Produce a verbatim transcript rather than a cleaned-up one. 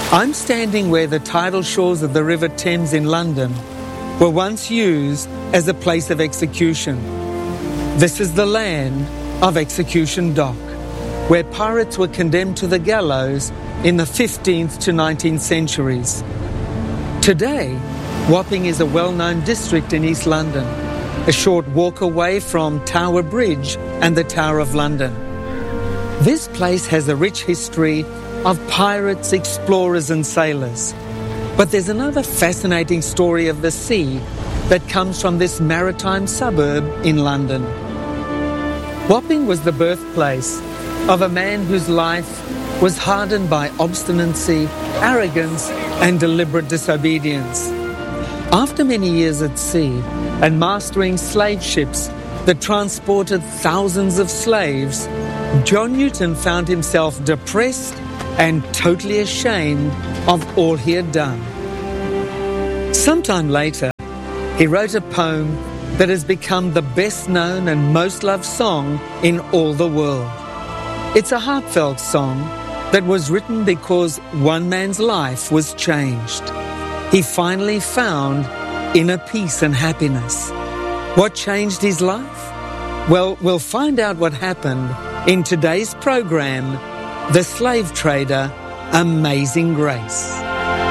I'm standing where the tidal shores of the River Thames in London were once used as a place of execution. This is the land of Execution Dock, where pirates were condemned to the gallows in the fifteenth to nineteenth centuries. Today, Wapping is a well-known district in East London, a short walk away from Tower Bridge and the Tower of London. This place has a rich history of pirates, explorers and sailors. But there's another fascinating story of the sea that comes from this maritime suburb in London. Wapping was the birthplace of a man whose life was hardened by obstinacy, arrogance and deliberate disobedience. After many years at sea and mastering slave ships that transported thousands of slaves, John Newton found himself depressed and totally ashamed of all he had done. Sometime later, he wrote a poem that has become the best known and most loved song in all the world. It's a heartfelt song that was written because one man's life was changed. He finally found inner peace and happiness. What changed his life? Well, we'll find out what happened in today's program, The Slave Trader, Amazing Grace.